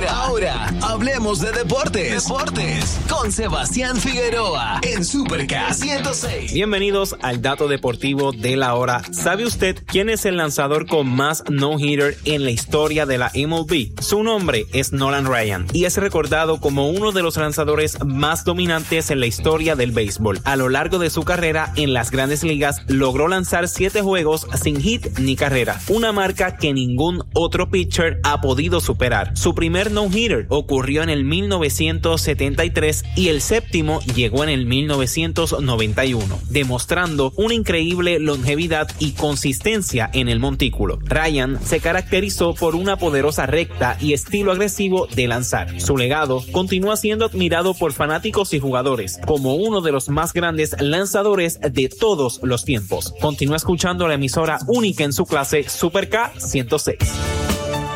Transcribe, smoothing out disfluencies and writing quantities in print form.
Ahora, hablemos de deportes con Sebastián Figueroa en Super K106. Bienvenidos al dato deportivo de la hora. ¿Sabe usted quién es el lanzador con más no-hitter en la historia de la MLB? Su nombre es Nolan Ryan y es recordado como uno de los lanzadores más dominantes en la historia del béisbol. A lo largo de su carrera en las grandes ligas logró lanzar 7 juegos sin hit ni carrera, una marca que ningún otro pitcher ha podido superar. Su primer no-hitter ocurrió en el 1973 y el séptimo llegó en el 1991, demostrando una increíble longevidad y consistencia en el montículo. Ryan se caracterizó por una poderosa recta y estilo agresivo de lanzar. Su legado continúa siendo admirado por fanáticos y jugadores como uno de los más grandes lanzadores de todos los tiempos. Continúa escuchando la emisora única en su clase, Super K106.